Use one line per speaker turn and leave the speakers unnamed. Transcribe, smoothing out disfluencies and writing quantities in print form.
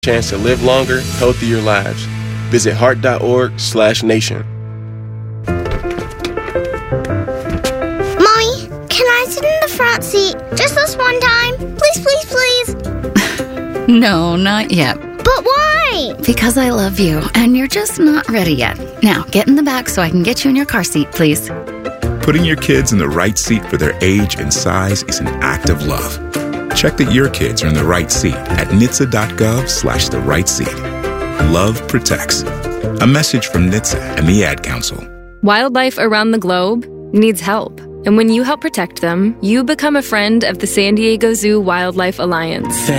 chance to live longer, healthier lives. Visit heart.org/nation.
Mommy, can I sit in the front seat just this one time? Please, please, please.
No, not yet.
But why?
Because I love you, and you're just not ready yet. Now, get in the back so I can get you in your car seat, please.
Putting your kids in the right seat for their age and size is an act of love. Check that your kids are in the right seat at NHTSA.gov/the-right-seat. Love protects. A message from NHTSA and the Ad Council.
Wildlife around the globe needs help. And when you help protect them, you become a friend of the San Diego Zoo Wildlife Alliance.